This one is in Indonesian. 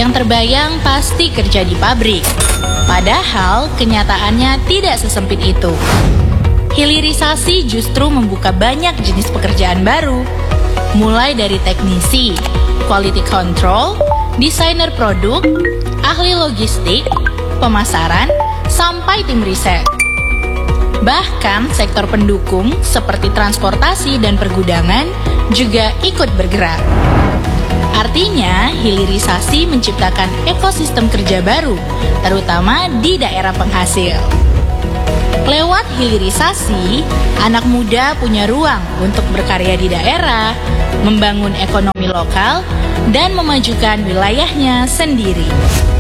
Yang terbayang pasti kerja di pabrik. Padahal kenyataannya tidak sesempit itu. Hilirisasi justru membuka banyak jenis pekerjaan baru, mulai dari teknisi, quality control, desainer produk, ahli logistik, pemasaran, sampai tim riset. Bahkan sektor pendukung seperti transportasi dan pergudangan juga ikut bergerak. Artinya, hilirisasi menciptakan ekosistem kerja baru, terutama di daerah penghasil. Lewat hilirisasi, anak muda punya ruang untuk berkarya di daerah, membangun ekonomi lokal, dan memajukan wilayahnya sendiri.